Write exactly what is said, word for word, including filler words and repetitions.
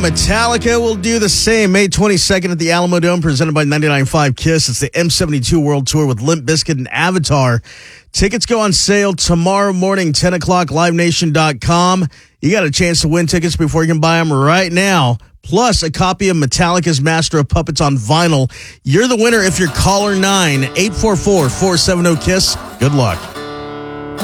Metallica will do the same May twenty-second at the Alamo Dome, presented by ninety-nine point five KISS. It's the M seventy-two World Tour with Limp Bizkit and Avatar. Tickets go on sale tomorrow morning, ten o'clock, live nation dot com. You got a chance to win tickets before you can buy them right now, plus a copy of Metallica's Master of Puppets on vinyl. You're the winner if you're caller nine, eight four four, four seven zero, KISS. Good luck.